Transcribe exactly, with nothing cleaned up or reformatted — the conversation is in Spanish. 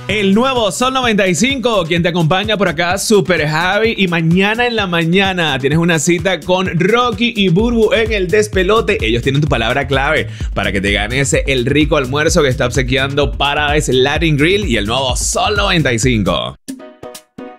El nuevo Sol noventa y cinco, quien te acompaña por acá, Super Javi. Y mañana en la mañana tienes una cita con Rocky y Burbu en el despelote. Ellos tienen tu palabra clave para que te ganes el rico almuerzo que está obsequiando Paradise Latin Grill y el nuevo Sol noventa y cinco.